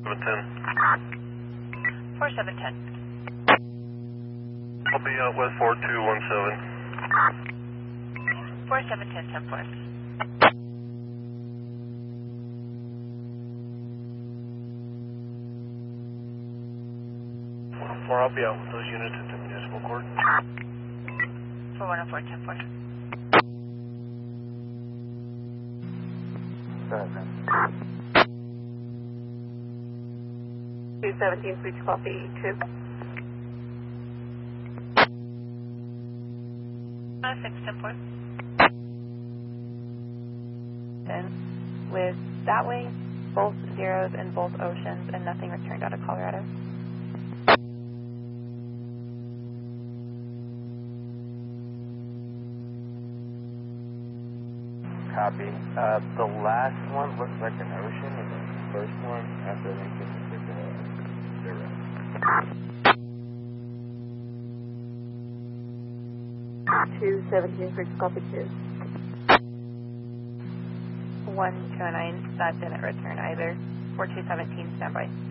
710. 4710. I'll be out with 4217. 4710, 10-4. Or I'll be out with those units at the municipal court. 4104, 10-4. Go ahead, man. 217, please copy 2. 610-4. With that way, both zeros in both oceans and nothing returned out of Colorado. Copy. The last one looks like an ocean, and the first one after Lincoln looks like a zero. 217, please copy 2. 1209, that didn't return either. 4217, standby.